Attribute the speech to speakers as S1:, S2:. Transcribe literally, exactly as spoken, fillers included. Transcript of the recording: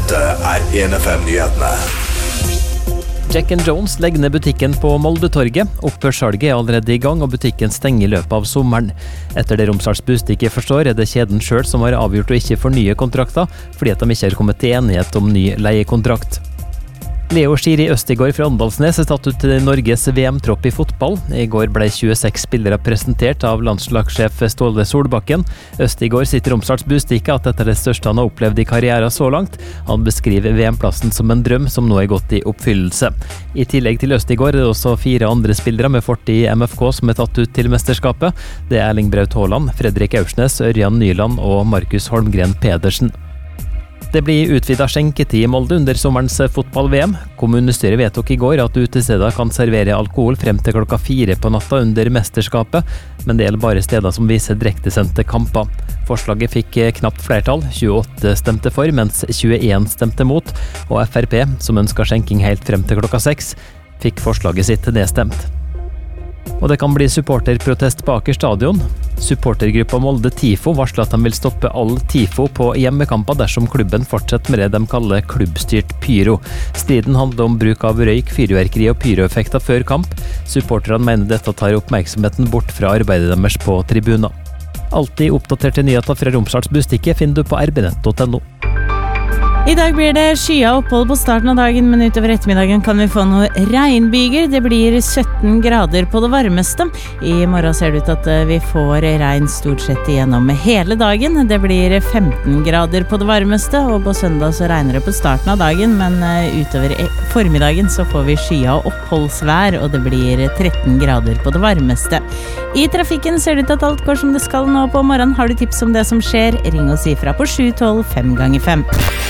S1: Dette er en F M-nyhetene.
S2: Jack and Jones legger ned butikken på Moldetorget. Opphørssalget er allerede i gang, og butikken stenger i løpet av sommeren. Etter det Romsdals Budstikke forstår, er det kjeden selv som har avgjort å ikke fornye kontrakter, fordi at de ikke har kommet til enighet om ny leiekontrakt. Leo Skiri Østigård fra Åndalsnes er tatt ut til Norges V M-tropp i fotball. I går ble tjueseks spillere presentert av landslagssjef Ståle Solbakken. Østigård sitter i Romsdals Budstikke at dette er det største han har opplevd i karrieren så langt. Han beskriver V M-plassen som en drøm som nå er gått i oppfyllelse. I tillegg til Østigård er det også fire andre spillere med fortid i M F K som er tatt ut til mesterskapet. Det er Erling Braut Haaland, Fredrik Aursnes, Ørjan Nyland og Markus Holmgren Pedersen. Det blir utvidet skjenketid i Molde under sommerens fotball-V M. Kommunestyret vedtok i går at utesteder kan servere alkohol frem til klokka fire på natta under mesterskapet, men det gjelder bare steder som viser direktesendte kamper. Forslaget fikk knapt flertall, tjueåtte stemte for, mens tjueen stemte mot, og F R P, som ønsker skjenking helt frem til klokka seks, fikk forslaget sitt nedstemt. Og det kan bli supporterprotest på Aker stadion. Supportergruppa Molde Tifo varsler at de vil stoppe all Tifo på hjemmekamper dersom klubben fortsetter med det de kaller klubbstyrt pyro. Striden handler om bruk av røyk, fyrverkeri og pyroeffekter før kamp. Supporterne mener dette tar oppmerksomheten bort fra arbeidet deres på tribuner. Alltid oppdaterte nyheter fra Romsdals Budstikke finner du på r b nett punktum no.
S3: I dag blir det skyet opphold på starten av dagen, men utover ettermiddagen kan vi få noe regnbyger. Det blir sytten grader på det varmeste. I morgen ser det ut at vi får regn stort sett igjennom hele dagen. Det blir femten grader på det varmeste, og på søndag så regner det på starten av dagen, men utover formiddagen så får vi skyet og oppholdsvær, og det blir tretten grader på det varmeste. I trafikken ser det ut at alt går som det skal nå på morgenen. Har du tips om det som skjer? Ring og si fra på sju tolv fem ganger fem.